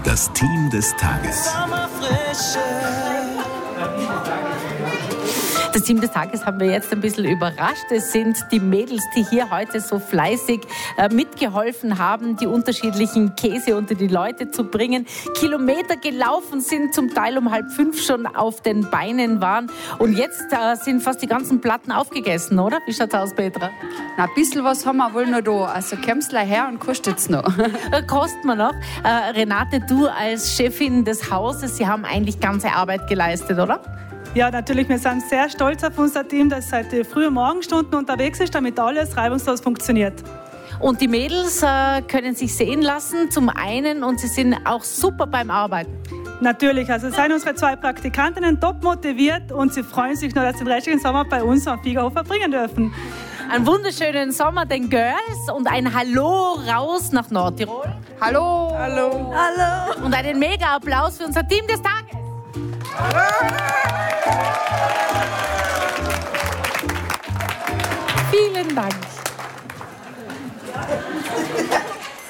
Das Team des Tages. Das Team des Tages haben wir jetzt ein bisschen überrascht. Es sind die Mädels, die hier heute so fleißig mitgeholfen haben, die unterschiedlichen Käse unter die Leute zu bringen. Kilometer gelaufen sind, zum Teil um 4:30 schon auf den Beinen waren. Und jetzt sind fast die ganzen Platten aufgegessen, oder? Wie schaut's aus, Petra? Na, ein bisschen was haben wir wohl noch da. Also kommt's gleich her und kostet's noch. Kostet man noch. Renate, du als Chefin des Hauses, Sie haben eigentlich ganze Arbeit geleistet, oder? Ja, natürlich. Wir sind sehr stolz auf unser Team, das seit den frühen Morgenstunden unterwegs ist, damit alles reibungslos funktioniert. Und die Mädels können sich sehen lassen, zum einen, und sie sind auch super beim Arbeiten. Natürlich, also seien unsere 2 Praktikantinnen top motiviert und sie freuen sich nur, dass sie den restlichen Sommer bei uns am Fliegerhof verbringen dürfen. Einen wunderschönen Sommer den Girls und ein Hallo raus nach Nordtirol. Hallo! Hallo! Hallo! Und einen mega Applaus für unser Team des Tages. Vielen Dank.